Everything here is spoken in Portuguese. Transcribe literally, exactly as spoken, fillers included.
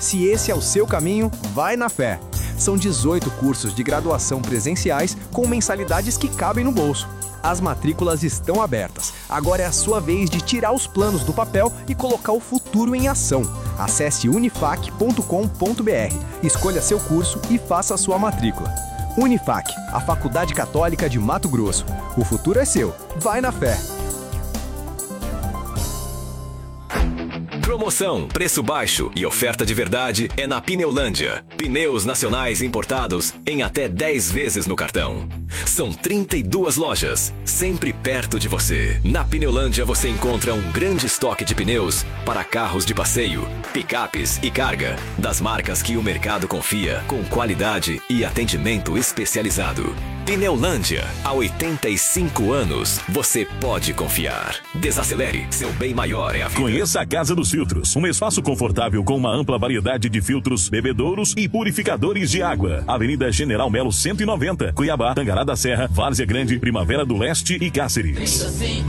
Se esse é o seu caminho, vai na fé. São dezoito cursos de graduação presenciais com mensalidades que cabem no bolso. As matrículas estão abertas. Agora é a sua vez de tirar os planos do papel e colocar o futuro em ação. Acesse unifac ponto com ponto br, escolha seu curso e faça a sua matrícula. Unifac, a Faculdade Católica de Mato Grosso. O futuro é seu. Vai na fé. Promoção, preço baixo e oferta de verdade é na Pneulândia. Pneus nacionais importados em até dez vezes no cartão. São trinta e duas lojas, sempre perto de você. Na Pneulândia você encontra um grande estoque de pneus para carros de passeio, picapes e carga, das marcas que o mercado confia, com qualidade e atendimento especializado. Pneulândia, há oitenta e cinco anos, você pode confiar. Desacelere, seu bem maior é a vida. Conheça a Casa dos Filtros, um espaço confortável com uma ampla variedade de filtros, bebedouros e purificadores de água. Avenida General Melo cento e noventa, Cuiabá, Tangará da Serra, Várzea Grande, Primavera do Leste e Cáceres.